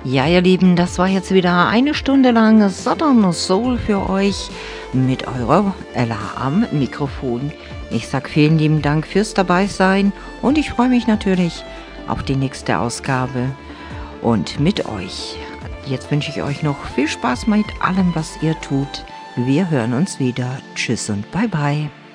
Ja, ihr Lieben, das war jetzt wieder eine Stunde lang Southern Soul für euch mit eurer Ella am Mikrofon. Ich sag vielen lieben Dank fürs Dabeisein und ich freue mich natürlich auf die nächste Ausgabe und mit euch. Jetzt wünsche ich euch noch viel Spaß mit allem, was ihr tut. Wir hören uns wieder. Tschüss und bye bye.